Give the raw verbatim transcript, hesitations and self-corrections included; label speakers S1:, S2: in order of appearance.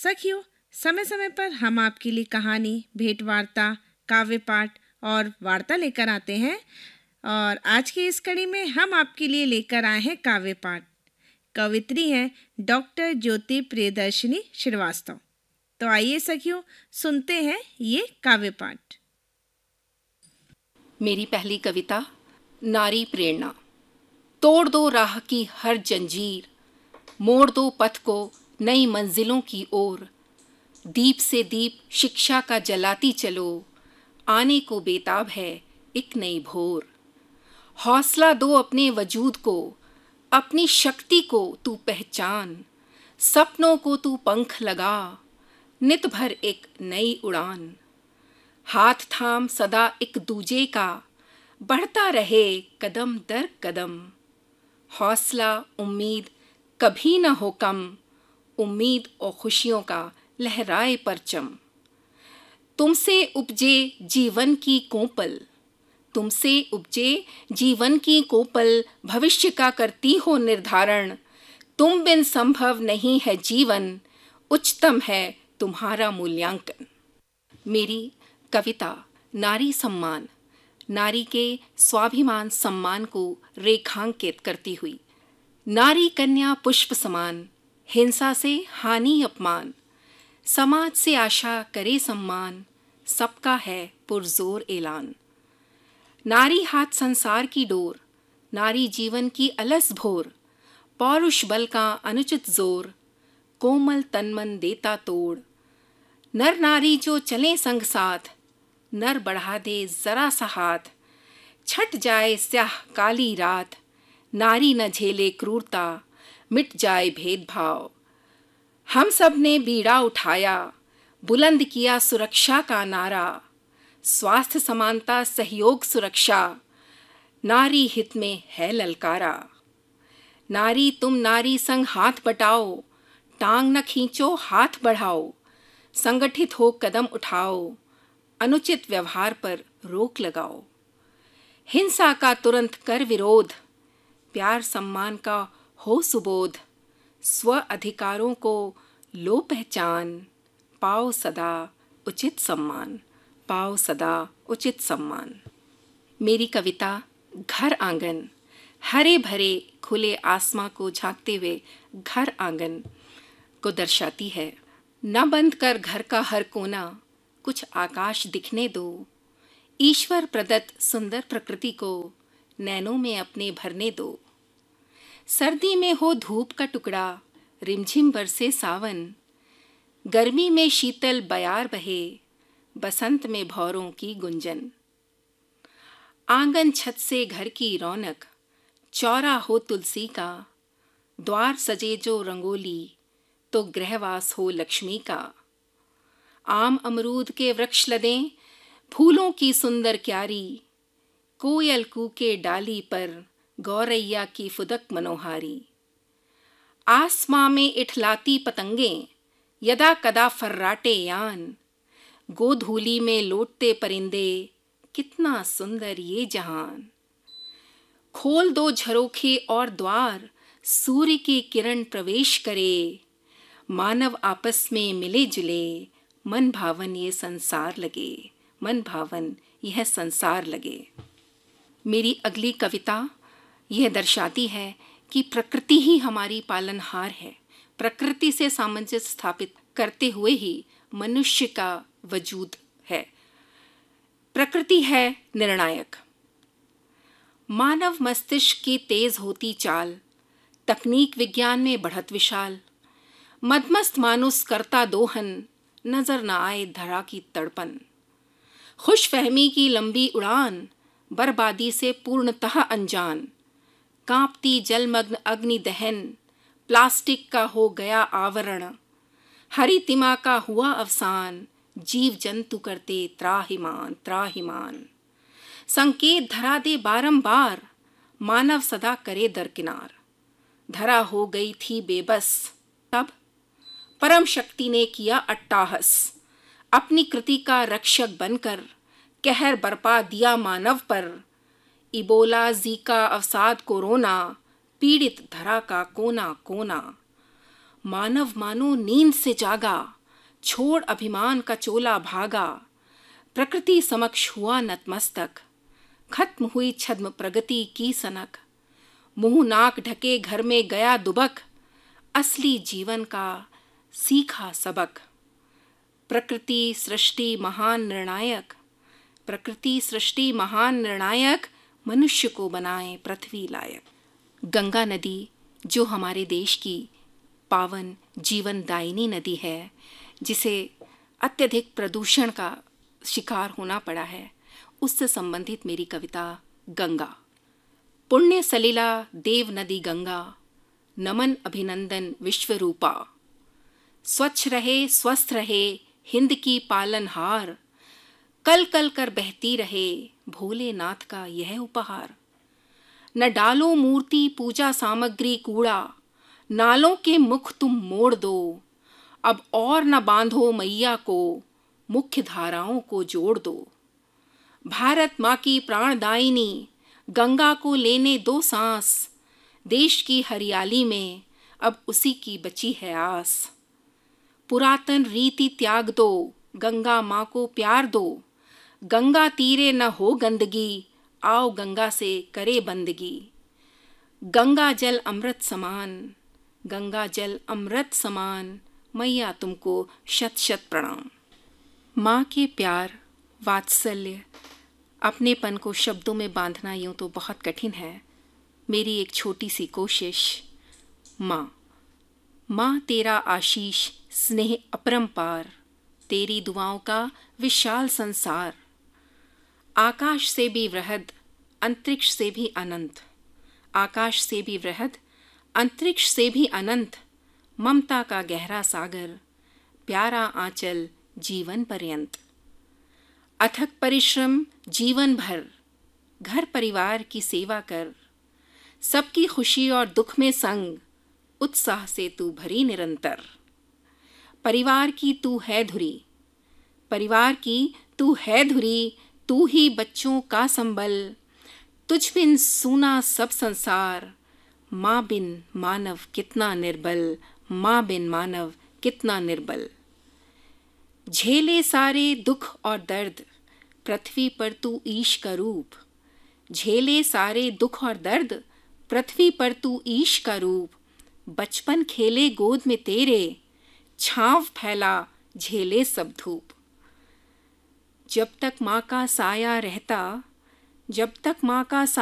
S1: सखियों, समय समय पर हम आपके लिए कहानी, भेंट वार्ता, काव्य पाठ और वार्ता लेकर आते हैं। और आज की इस कड़ी में हम आपके लिए लेकर आए हैं काव्य पाठ। कवित्री हैं डॉक्टर ज्योति प्रियदर्शिनी श्रीवास्तव। तो आइए सखियों, सुनते हैं ये काव्य पाठ।
S2: मेरी पहली कविता नारी प्रेरणा। तोड़ दो राह की हर जंजीर, मोड़ दो पथ को नई मंजिलों की ओर। दीप से दीप शिक्षा का जलाती चलो, आने को बेताब है एक नई भोर। हौसला दो अपने वजूद को, अपनी शक्ति को तू पहचान। सपनों को तू पंख लगा, नित भर एक नई उड़ान। हाथ थाम सदा एक दूजे का, बढ़ता रहे कदम दर कदम। हौसला उम्मीद कभी न हो कम, उम्मीद और खुशियों का लहराए परचम। तुमसे उपजे जीवन की कोपल, तुमसे उपजे जीवन की कोपल, भविष्य का करती हो निर्धारण। तुम बिन संभव नहीं है जीवन, उच्चतम है तुम्हारा मूल्यांकन। मेरी कविता नारी सम्मान, नारी के स्वाभिमान सम्मान को रेखांकित करती हुई। नारी कन्या पुष्प समान, हिंसा से हानि अपमान। समाज से आशा करे सम्मान, सबका है पुरजोर ऐलान। नारी हाथ संसार की डोर, नारी जीवन की अलस भोर। पौरुष बल का अनुचित जोर, कोमल तन मन देता तोड़। नर नारी जो चले संग साथ, नर बढ़ा दे जरा सा हाथ। छट जाए स्याह काली रात, नारी न झेले क्रूरता, मिट जाए भेदभाव। हम सब ने बीड़ा उठाया, बुलंद किया सुरक्षा का नारा। स्वास्थ्य समानता सहयोग सुरक्षा, नारी हित में है ललकारा। नारी तुम नारी संग हाथ बटाओ, टांग न खींचो हाथ बढ़ाओ। संगठित हो कदम उठाओ, अनुचित व्यवहार पर रोक लगाओ। हिंसा का तुरंत कर विरोध, प्यार सम्मान का हो सुबोध। स्व अधिकारों को लो पहचान, पाओ सदा उचित सम्मान, पाओ सदा उचित सम्मान। मेरी कविता घर आंगन, हरे भरे खुले आसमां को झांकते हुए घर आंगन को दर्शाती है। न बंद कर घर का हर कोना, कुछ आकाश दिखने दो। ईश्वर प्रदत्त सुंदर प्रकृति को नैनों में अपने भरने दो। सर्दी में हो धूप का टुकड़ा, रिमझिम बरसे सावन। गर्मी में शीतल बयार बहे, बसंत में भौरों की गुंजन। आंगन छत से घर की रौनक, चौरा हो तुलसी का। द्वार सजे जो रंगोली, तो गृहवास हो लक्ष्मी का। आम अमरूद के वृक्ष लदें, फूलों की सुंदर क्यारी। कोयल कूके डाली पर, गौरैया की फुदक मनोहारी। आसमां में इठलाती पतंगें, यदा कदा फर्राटे यान। गोधूली में लौटते परिंदे, कितना सुंदर ये जहान। खोल दो झरोखे और द्वार, सूर्य की किरण प्रवेश करे। मानव आपस में मिले जुले, मन भावन ये संसार लगे, मन भावन यह संसार लगे। मेरी अगली कविता यह दर्शाती है कि प्रकृति ही हमारी पालनहार है। प्रकृति से सामंजस्य स्थापित करते हुए ही मनुष्य का वजूद है। प्रकृति है निर्णायक। मानव मस्तिष्क की तेज होती चाल, तकनीक विज्ञान में बढ़त विशाल। मदमस्त मानुस करता दोहन, नजर न आए धरा की तड़पन। खुश फहमी की लंबी उड़ान, बर्बादी से पूर्णतः अनजान। कांपती जलमग्न अग्नि दहन, प्लास्टिक का हो गया आवरण। हरितिमा का हुआ अवसान, जीव जंतु करते त्राहिमाम त्राहिमाम। संकेत धरा दे बारंबार, मानव सदा करे दरकिनार। धरा हो गई थी बेबस, तब परम शक्ति ने किया अट्टाहस। अपनी कृति का रक्षक बनकर कहर बरपा दिया मानव पर। इबोला, जीका, अवसाद, कोरोना, पीड़ित धरा का कोना कोना। मानव मानो नींद से जागा, छोड़ अभिमान का चोला भागा। प्रकृति समक्ष हुआ नतमस्तक, खत्म हुई छद्म प्रगति की सनक। मुंह नाक ढके घर में गया दुबक, असली जीवन का सीखा सबक। प्रकृति सृष्टि महान निर्णायक, प्रकृति सृष्टि महान निर्णायक, मनुष्य को बनाए पृथ्वी लायक। गंगा नदी जो हमारे देश की पावन जीवनदायिनी नदी है, जिसे अत्यधिक प्रदूषण का शिकार होना पड़ा है, उससे संबंधित मेरी कविता गंगा। पुण्य सलिला देव नदी गंगा, नमन अभिनंदन विश्वरूपा। स्वच्छ रहे स्वस्थ रहे हिंद की पालनहार, कल कल कर बहती रहे भोलेनाथ का यह उपहार। न डालो मूर्ति पूजा सामग्री कूड़ा, नालों के मुख तुम मोड़ दो। अब और न बांधो मैया को, मुख्य धाराओं को जोड़ दो। भारत माँ की प्राणदायिनी, गंगा को लेने दो सांस। देश की हरियाली में अब उसी की बची है आस। पुरातन रीति त्याग दो, गंगा माँ को प्यार दो। गंगा तीरे न हो गंदगी, आओ गंगा से करे बंदगी। गंगा जल अमृत समान, गंगा जल अमृत समान, मैया तुमको शत शत प्रणाम। माँ के प्यार, वात्सल्य, अपनेपन को शब्दों में बांधना यूं तो बहुत कठिन है। मेरी एक छोटी सी कोशिश। माँ माँ तेरा आशीष स्नेह अपरंपार, तेरी दुआओं का विशाल संसार। आकाश से भी वृहद, अंतरिक्ष से भी अनंत। आकाश से भी वृहद, अंतरिक्ष से भी अनंत। ममता का गहरा सागर, प्यारा आंचल जीवन पर्यंत। अथक परिश्रम जीवन भर, घर परिवार की सेवा कर। सबकी खुशी और दुख में संग, उत्साह से तू भरी निरंतर। परिवार की तू है धुरी, परिवार की तू है धुरी, तू ही बच्चों का संबल। तुझ बिन सूना सब संसार, माँ बिन मानव कितना निर्बल। माँ बिन मानव कितना निर्बल। झेले सारे दुख और दर्द, पृथ्वी पर तू ईश का रूप। झेले सारे दुख और दर्द, पृथ्वी पर तू ईश का रूप। बचपन खेले गोद में तेरे, छांव फैला झेले सब धूप। जब तक माँ का साया रहता, जब तक माँ का